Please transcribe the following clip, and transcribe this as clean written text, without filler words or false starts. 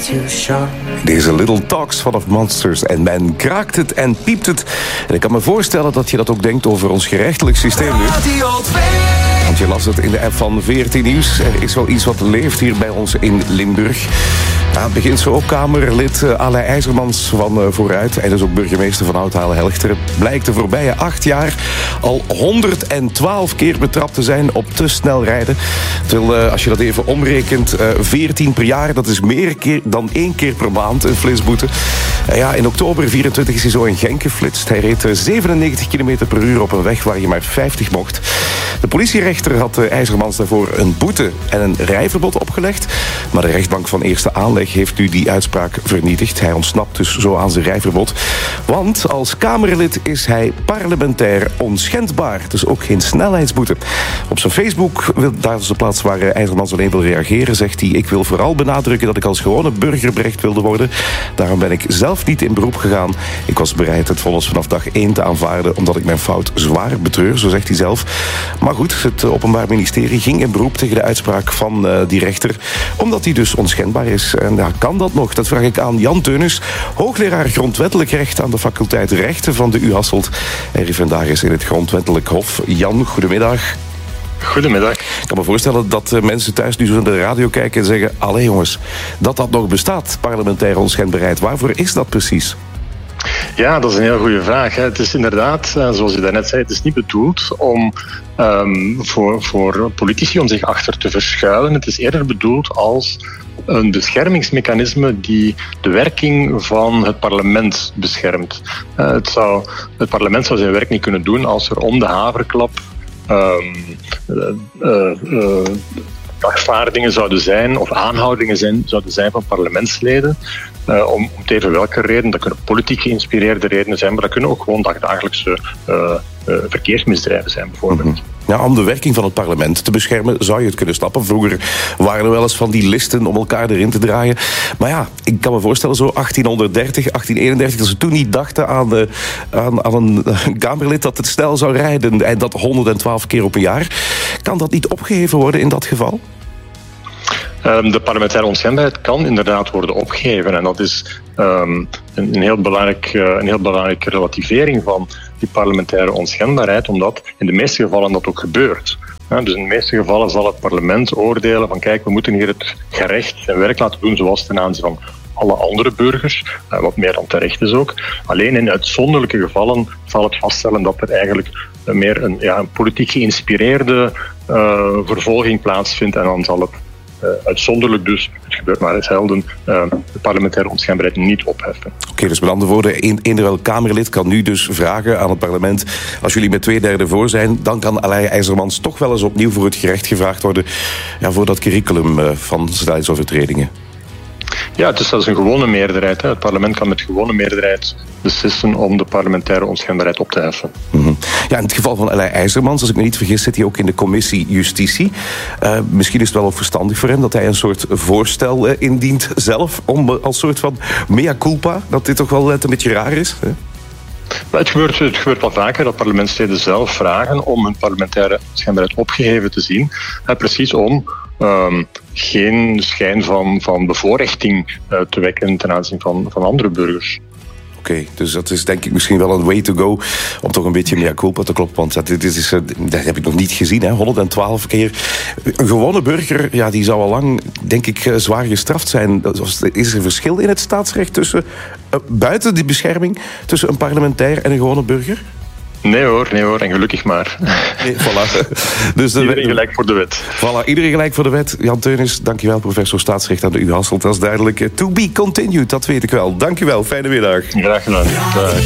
Deze Little Talks vanaf Monsters. En men kraakt het en piept het. En ik kan me voorstellen dat je dat ook denkt over ons gerechtelijk systeem nu. Want je las het in de app van 14 Nieuws. Er is wel iets wat leeft hier bij ons in Limburg. Ja, het begint zo ook Kamerlid Alain IJzermans van Vooruit. En dus ook burgemeester van Oud-Halle-Helchteren. Blijkt de voorbije 8 jaar al 112 keer betrapt te zijn op te snel rijden. Terwijl, als je dat even omrekent, 14 per jaar, dat is meer dan 1 keer per maand een flitsboete. Ja, in oktober 24 is hij zo in Genk geflitst. Hij reed 97 km per uur op een weg waar je maar 50 mocht. De politierechter had IJzermans daarvoor een boete en een rijverbod opgelegd. Maar de rechtbank van eerste aanleg heeft nu die uitspraak vernietigd. Hij ontsnapt dus zo aan zijn rijverbod. Want als Kamerlid is hij parlementair onschendbaar. Dus ook geen snelheidsboete. Op zijn Facebook, daar is de plaats waar IJzermans alleen wil reageren, zegt hij: ik wil vooral benadrukken dat ik als gewone burger berecht wilde worden. Daarom ben ik zelf niet in beroep gegaan. Ik was bereid het vonnis vanaf dag 1 te aanvaarden, omdat ik mijn fout zwaar betreur, zo zegt hij zelf. Maar goed, het Openbaar Ministerie ging in beroep tegen de uitspraak van die rechter, omdat hij dus onschendbaar is. En ja, kan dat nog? Dat vraag ik aan Jan Teunis, hoogleraar grondwettelijk recht aan de faculteit Rechten van de U Hasselt. En referendaris in het Grondwettelijk Hof. Jan, goedemiddag. Goedemiddag. Ik kan me voorstellen dat mensen thuis nu zo naar de radio kijken en zeggen: allee jongens, dat nog bestaat, parlementaire onschendbaarheid. Waarvoor is dat precies? Ja, dat is een heel goede vraag. Het is inderdaad, zoals je daarnet zei, het is niet bedoeld om voor politici om zich achter te verschuilen. Het is eerder bedoeld als een beschermingsmechanisme die de werking van het parlement beschermt. Het parlement zou zijn werk niet kunnen doen als er om de haverklap dagvaardingen zouden zijn of aanhoudingen zouden zijn van parlementsleden. Om te even welke reden. Dat kunnen politiek geïnspireerde redenen zijn, maar dat kunnen ook gewoon dagelijkse verkeersmisdrijven zijn, bijvoorbeeld. Ja, om de werking van het parlement te beschermen zou je het kunnen snappen. Vroeger waren er wel eens van die listen om elkaar erin te draaien. Maar ja, ik kan me voorstellen, zo 1830, 1831... dat ze toen niet dachten aan een Kamerlid dat het snel zou rijden en dat 112 keer op een jaar. Kan dat niet opgeheven worden in dat geval? De parlementaire onschendbaarheid kan inderdaad worden opgeheven. En dat is een heel belangrijke relativering van die parlementaire onschendbaarheid, omdat in de meeste gevallen dat ook gebeurt. Dus in de meeste gevallen zal het parlement oordelen van: kijk, we moeten hier het gerecht zijn werk laten doen zoals ten aanzien van alle andere burgers, wat meer dan terecht is ook. Alleen in uitzonderlijke gevallen zal het vaststellen dat er eigenlijk meer een politiek geïnspireerde vervolging plaatsvindt, en dan zal het uitzonderlijk, dus het gebeurt maar zelden, de parlementaire onschendbaarheid niet opheffen. Oké, dus met andere woorden, eender Kamerlid kan nu dus vragen aan het parlement: als jullie met 2/3 voor zijn, dan kan Alain IJzermans toch wel eens opnieuw voor het gerecht gevraagd worden, voor dat curriculum van snelheidsovertredingen. Ja, dat is een gewone meerderheid. Het parlement kan met gewone meerderheid beslissen om de parlementaire onschendbaarheid op te heffen. Ja, in het geval van Alain IJzermans, als ik me niet vergis, zit hij ook in de commissie Justitie. Misschien is het wel ook verstandig voor hem dat hij een soort voorstel indient zelf, om als soort van mea culpa, dat dit toch wel een beetje raar is. Hè? Het gebeurt wel vaker dat parlementsleden zelf vragen om hun parlementaire onschendbaarheid opgeheven te zien. Precies om geen schijn van bevoorrechting te wekken ten aanzien van andere burgers. Oké, dus dat is denk ik misschien wel een way to go om toch een beetje mea culpa te kloppen. Want dat heb ik nog niet gezien, hè? 112 keer. Een gewone burger, ja, die zou al lang, denk ik, zwaar gestraft zijn. Is er een verschil in het staatsrecht tussen, buiten die bescherming, tussen een parlementair en een gewone burger? Nee hoor, en gelukkig maar. Nee, voilà. Dus iedereen gelijk voor de wet. Voilà, iedereen gelijk voor de wet. Jan Teunis, dankjewel, professor staatsrecht aan de U Hasselt. Dat is duidelijk. To be continued, dat weet ik wel. Dankjewel, fijne middag. Graag gedaan.